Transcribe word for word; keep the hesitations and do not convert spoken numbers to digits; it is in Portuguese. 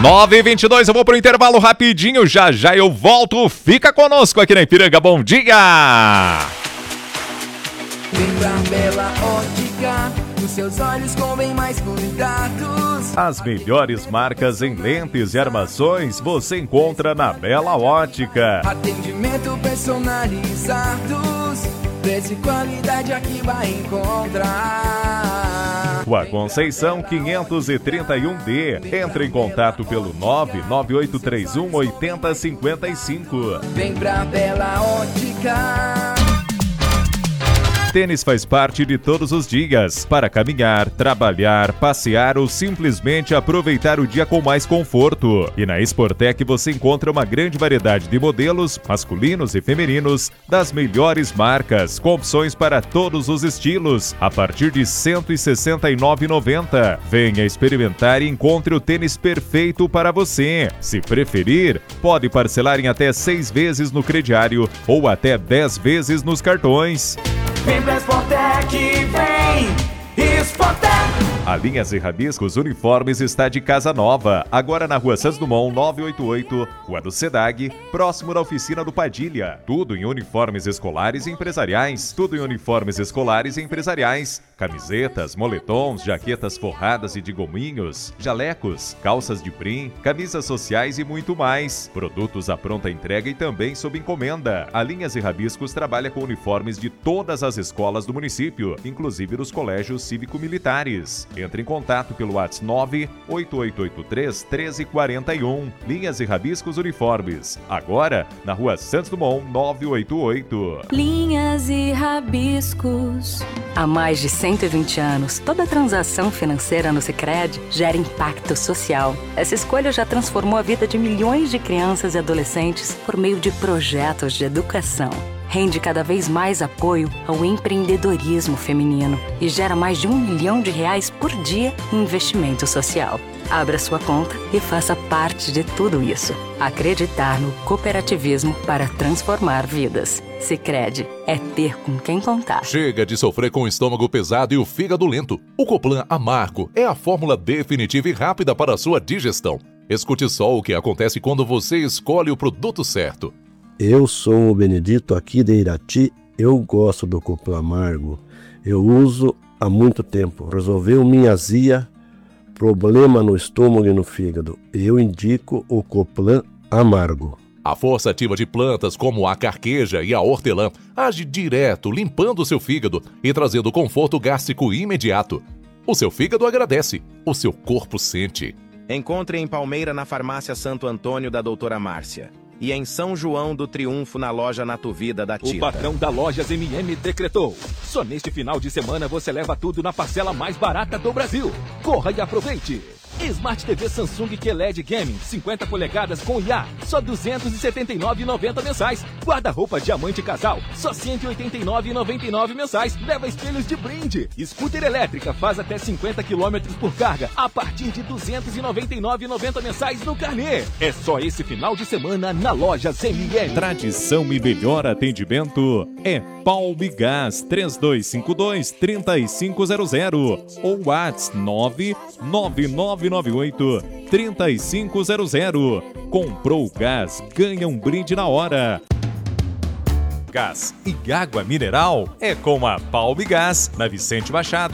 nove e vinte e dois, eu vou pro intervalo rapidinho, já já eu volto. Fica conosco aqui na Ipiranga, bom dia! Vem pra Bela Ótica, os seus olhos com bem mais cuidados. As melhores marcas em lentes e armações você encontra na Bela Ótica. Atendimento personalizados, preço e qualidade aqui vai encontrar. Rua Conceição quinhentos e trinta e um D. Entre em contato pelo nove nove oito três um oito zero cinco cinco. Vem pra Bela Ótica. Tênis faz parte de todos os dias, para caminhar, trabalhar, passear ou simplesmente aproveitar o dia com mais conforto. E na Sportec você encontra uma grande variedade de modelos, masculinos e femininos, das melhores marcas, com opções para todos os estilos, a partir de cento e sessenta e nove reais e noventa centavos. Venha experimentar e encontre o tênis perfeito para você. Se preferir, pode parcelar em até seis vezes no crediário ou até dez vezes nos cartões. Vem pra Sportec, vem! Sportec! A Linhas e Rabiscos Uniformes está de casa nova, agora na Rua Santos Dumont novecentos e oitenta e oito, Rua do Sedag, próximo da oficina do Padilha. Tudo em uniformes escolares e empresariais. Tudo em uniformes escolares e empresariais. Camisetas, moletons, jaquetas forradas e de gominhos, jalecos, calças de brim, camisas sociais e muito mais. Produtos à pronta entrega e também sob encomenda. A Linhas e Rabiscos trabalha com uniformes de todas as escolas do município, inclusive dos colégios cívico-militares. Entre em contato pelo WhatsApp nove oito oito oito três um três quatro um. Linhas e Rabiscos Uniformes. Agora, na Rua Santos Dumont novecentos e oitenta e oito. Linhas e Rabiscos. Há mais de cento e vinte anos, toda transação financeira no Sicredi gera impacto social. Essa escolha já transformou a vida de milhões de crianças e adolescentes por meio de projetos de educação. Rende cada vez mais apoio ao empreendedorismo feminino e gera mais de um milhão de reais por dia em investimento social. Abra sua conta e faça parte de tudo isso. Acreditar no cooperativismo para transformar vidas. Sicredi é ter com quem contar. Chega de sofrer com o estômago pesado e o fígado lento. O Coplan Amargo é a fórmula definitiva e rápida para a sua digestão. Escute só o que acontece quando você escolhe o produto certo. Eu sou o Benedito aqui de Irati, eu gosto do Coplan Amargo. Eu uso há muito tempo, resolveu minha azia, problema no estômago e no fígado. Eu indico o Coplan Amargo. A força ativa de plantas como a carqueja e a hortelã age direto, limpando o seu fígado e trazendo conforto gástrico imediato. O seu fígado agradece, o seu corpo sente. Encontre em Palmeira na farmácia Santo Antônio da doutora Márcia. E em São João do Triunfo na loja Natuvida da Tita. O patrão da Lojas M M decretou. Só neste final de semana você leva tudo na parcela mais barata do Brasil. Corra e aproveite. Smart T V Samsung Q L E D Gaming cinquenta polegadas com I A, só duzentos e setenta e nove reais e noventa centavos mensais. Guarda-roupa Diamante Casal, só cento e oitenta e nove reais e noventa e nove centavos mensais. Leva espelhos de brinde. Scooter elétrica faz até cinquenta quilômetros por carga a partir de duzentos e noventa e nove reais e noventa centavos mensais no carnê. É só esse final de semana na Lojas M M. Tradição e melhor atendimento é Palme Gás três dois cinco dois, três cinco zero zero ou WhatsApp nove nove nove nove oito, três cinco zero zero. Comprou gás, ganha um brinde na hora. Gás e água mineral é com a Palme Gás, na Vicente Machado.